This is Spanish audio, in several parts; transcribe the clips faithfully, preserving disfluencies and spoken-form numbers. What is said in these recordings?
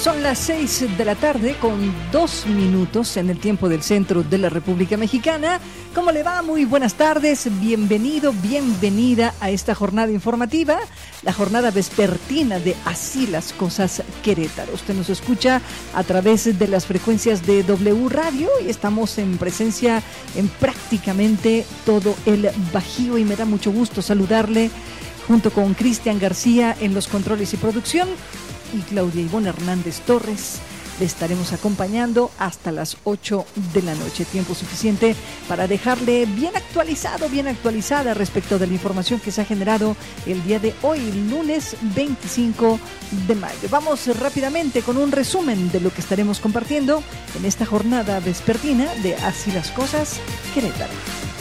Son las seis de la tarde con dos minutos en el tiempo del centro de la República Mexicana. ¿Cómo le va? Muy buenas tardes. Bienvenido, bienvenida a esta jornada informativa, la jornada vespertina de Así las Cosas Querétaro. Usted nos escucha a través de las frecuencias de W Radio y estamos en presencia en prácticamente todo el Bajío y me da mucho gusto saludarle junto con Cristian García en los controles y producción. Y Claudia Ivonne Hernández Torres. Le estaremos acompañando hasta las ocho de la noche. Tiempo suficiente para dejarle bien actualizado, bien actualizada respecto de la información que se ha generado el día de hoy, lunes veinticinco de mayo. Vamos rápidamente con un resumen de lo que estaremos compartiendo en esta jornada vespertina de Así las Cosas Querétaro.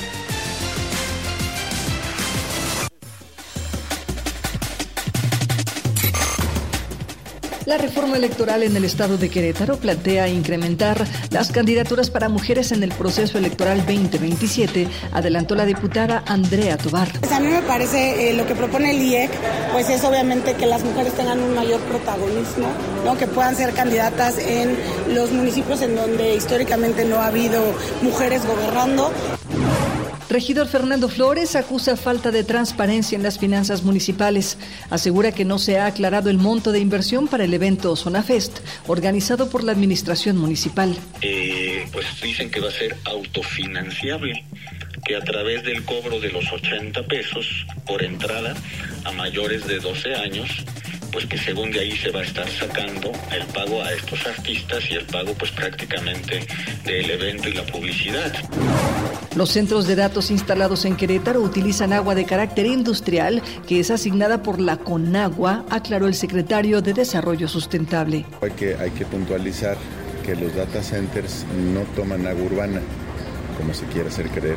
La reforma electoral en el estado de Querétaro plantea incrementar las candidaturas para mujeres en el proceso electoral veinte veintisiete, adelantó la diputada Andrea Tobar. Pues a mí me parece eh, lo que propone el I E C, pues es obviamente que las mujeres tengan un mayor protagonismo, ¿no? Que puedan ser candidatas en los municipios en donde históricamente no ha habido mujeres gobernando. Regidor Fernando Flores acusa falta de transparencia en las finanzas municipales. Asegura que no se ha aclarado el monto de inversión para el evento Zona Fest, organizado por la administración municipal. Eh, pues dicen que va a ser autofinanciable, que a través del cobro de los ochenta pesos por entrada a mayores de doce años, pues que según de ahí se va a estar sacando el pago a estos artistas y el pago pues prácticamente del evento y la publicidad. Los centros de datos instalados en Querétaro utilizan agua de carácter industrial que es asignada por la Conagua, aclaró el secretario de Desarrollo Sustentable. Hay que, hay que puntualizar que los data centers no toman agua urbana, como se quiere hacer creer.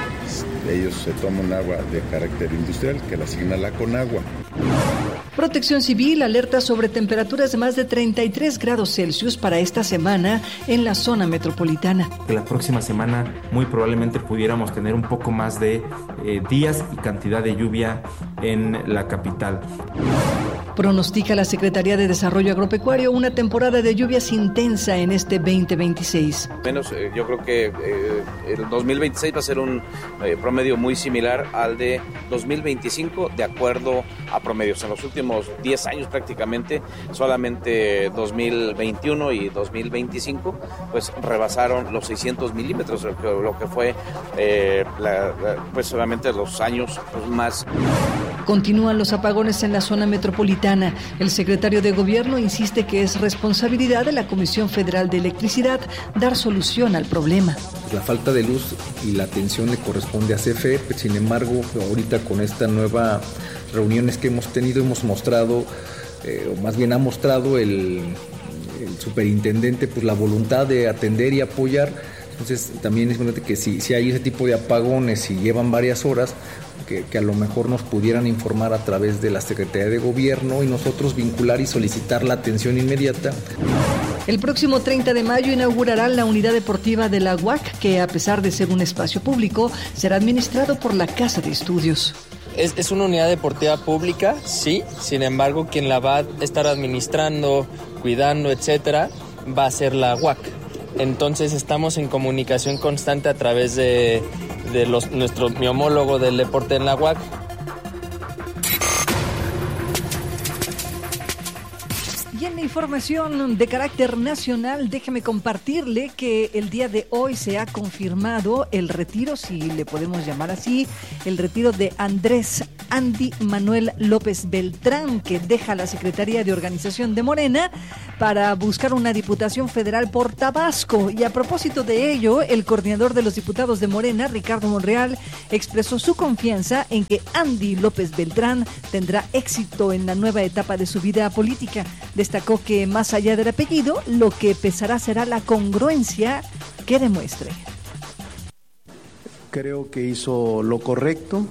Ellos se toman agua de carácter industrial que la asigna la Conagua. Protección Civil alerta sobre temperaturas de más de treinta y tres grados Celsius para esta semana en la zona metropolitana. La próxima semana muy probablemente pudiéramos tener un poco más de eh, días y cantidad de lluvia en la capital. Pronostica la Secretaría de Desarrollo Agropecuario una temporada de lluvias intensa en este veinte veintiséis. Menos, eh, yo creo que eh, el dos mil veintiséis va a ser un eh, promedio muy similar al de dos mil veinticinco, de acuerdo a promedios. En los últimos diez años prácticamente, solamente dos mil veintiuno y dos mil veinticinco, pues rebasaron los seiscientos milímetros, lo que, lo que fue eh, la, la, pues solamente los años pues, más. Continúan los apagones en la zona metropolitana. El secretario de Gobierno insiste que es responsabilidad de la Comisión Federal de Electricidad dar solución al problema. La falta de luz y la atención le corresponde a C F E, sin embargo, ahorita con esta nueva reuniones que hemos tenido, hemos mostrado, eh, o más bien ha mostrado el, el superintendente, pues la voluntad de atender y apoyar. Entonces también es importante que si, si hay ese tipo de apagones y llevan varias horas, que, que a lo mejor nos pudieran informar a través de la Secretaría de Gobierno y nosotros vincular y solicitar la atención inmediata. El próximo treinta de mayo inaugurarán la unidad deportiva de la U A C, que a pesar de ser un espacio público, será administrado por la Casa de Estudios. Es, es una unidad deportiva pública, sí, sin embargo, quien la va a estar administrando, cuidando, etcétera, va a ser la U A C. Entonces estamos en comunicación constante a través de, de los, nuestro mi homólogo del deporte en la U A C. Y en la información de carácter nacional, déjeme compartirle que el día de hoy se ha confirmado el retiro, si le podemos llamar así, el retiro de Andrés Andy Manuel López Beltrán, que deja la Secretaría de Organización de Morena para buscar una diputación federal por Tabasco. Y a propósito de ello, el coordinador de los diputados de Morena, Ricardo Monreal, expresó su confianza en que Andy López Beltrán tendrá éxito en la nueva etapa de su vida política. Destacó que más allá del apellido, lo que pesará será la congruencia que demuestre. Creo que hizo lo correcto.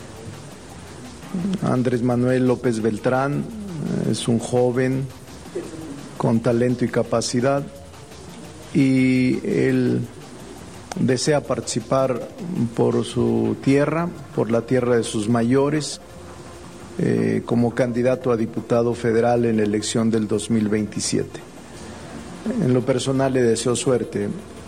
Andrés Manuel López Beltrán es un joven con talento y capacidad y él desea participar por su tierra, por la tierra de sus mayores, eh, como candidato a diputado federal en la elección del dos mil veintisiete. en lo personal le deseo suerte.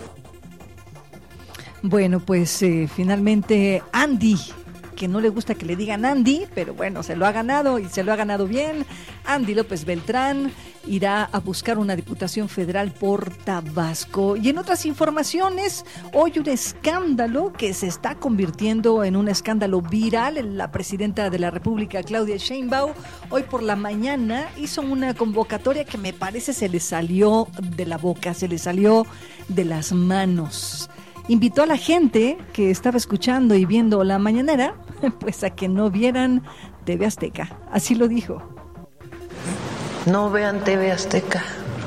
Bueno, pues eh, finalmente Andy, que no le gusta que le digan Andy, pero bueno, se lo ha ganado y se lo ha ganado bien. Andy López Beltrán irá a buscar una diputación federal por Tabasco. Y en otras informaciones, hoy un escándalo que se está convirtiendo en un escándalo viral. La presidenta de la República, Claudia Sheinbaum, hoy por la mañana hizo una convocatoria que me parece se le salió de la boca, se le salió de las manos. Invitó a la gente que estaba escuchando y viendo la mañanera, pues a que no vieran T V Azteca. Así lo dijo. No vean T V Azteca.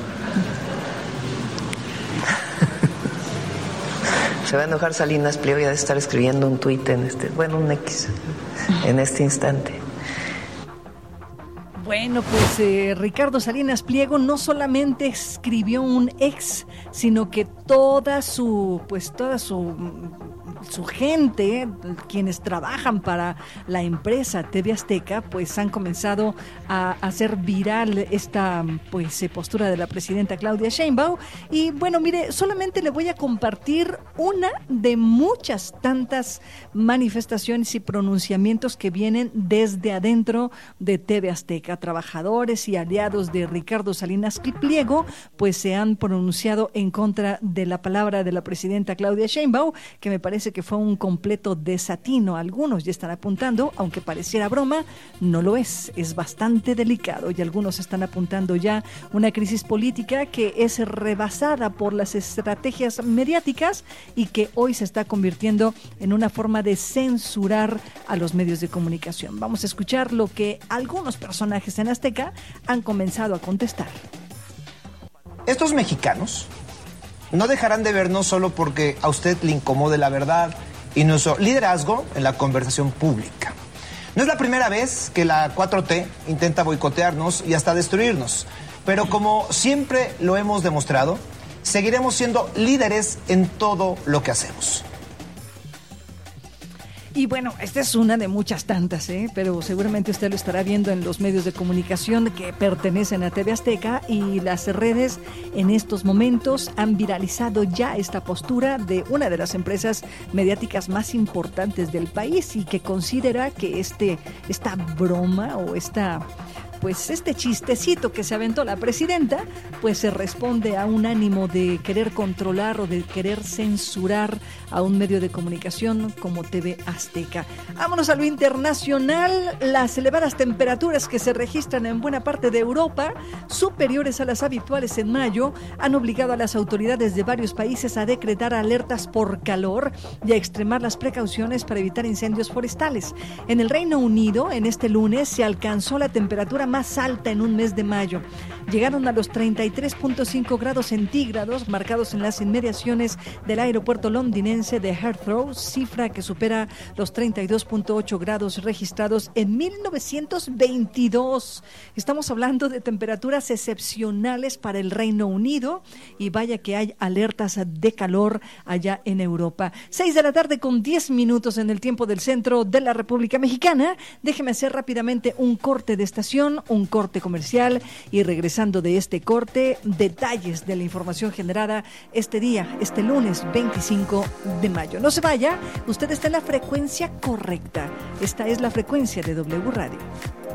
Se va a enojar Salinas Pliego, ya de estar escribiendo un tuit en este, bueno, un X, en este instante. Bueno, pues eh, Ricardo Salinas Pliego no solamente escribió un ex, sino que toda su, pues toda su, su gente, quienes trabajan para la empresa T V Azteca, pues han comenzado a hacer viral esta pues postura de la presidenta Claudia Sheinbaum. Y bueno, mire, solamente le voy a compartir una de muchas tantas manifestaciones y pronunciamientos que vienen desde adentro de T V Azteca. Trabajadores y aliados de Ricardo Salinas Pliego pues se han pronunciado en contra de la palabra de la presidenta Claudia Sheinbaum, que me parece que fue un completo desatino. Algunos ya están apuntando, aunque pareciera broma, no lo es, es bastante delicado, y algunos están apuntando ya una crisis política que es rebasada por las estrategias mediáticas y que hoy se está convirtiendo en una forma de censurar a los medios de comunicación. Vamos a escuchar lo que algunos personajes en Azteca han comenzado a contestar. Estos mexicanos no dejarán de vernos solo porque a usted le incomode la verdad y nuestro liderazgo en la conversación pública. No es la primera vez que la cuatro T intenta boicotearnos y hasta destruirnos, pero como siempre lo hemos demostrado, seguiremos siendo líderes en todo lo que hacemos. Y bueno, esta es una de muchas tantas, ¿eh? Pero seguramente usted lo estará viendo en los medios de comunicación que pertenecen a T V Azteca, y las redes en estos momentos han viralizado ya esta postura de una de las empresas mediáticas más importantes del país, y que considera que este, esta broma o esta... pues este chistecito que se aventó la presidenta, pues se responde a un ánimo de querer controlar o de querer censurar a un medio de comunicación como T V Azteca. Vámonos a lo internacional. Las elevadas temperaturas que se registran en buena parte de Europa, superiores a las habituales en mayo, han obligado a las autoridades de varios países a decretar alertas por calor y a extremar las precauciones para evitar incendios forestales. En el Reino Unido, en este lunes, se alcanzó la temperatura más alta en un mes de mayo. Llegaron a los treinta y tres punto cinco grados centígrados, marcados en las inmediaciones del aeropuerto londinense de Heathrow, cifra que supera los treinta y dos punto ocho grados registrados en mil novecientos veintidós. Estamos hablando de temperaturas excepcionales para el Reino Unido, y vaya que hay alertas de calor allá en Europa. Seis de la tarde con diez minutos en el tiempo del centro de la República Mexicana. Déjeme hacer rápidamente un corte de estación, un corte comercial, y regresando de este corte, detalles de la información generada este día, este lunes veinticinco de mayo. No se vaya, usted está en la frecuencia correcta. Esta es la frecuencia de W Radio.